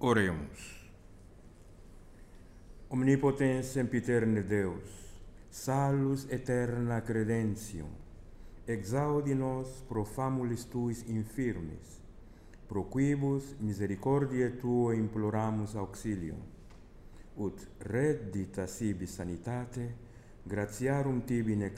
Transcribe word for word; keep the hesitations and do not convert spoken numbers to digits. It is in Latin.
Oremos. Omnipotens sempiterne Deus, salus eterna credentium, exaudi nos pro famulis tuis infirmis, pro quibus misericordiae tuae imploramus auxilium, ut reddita sibi sanitate, gratiarum tibi nec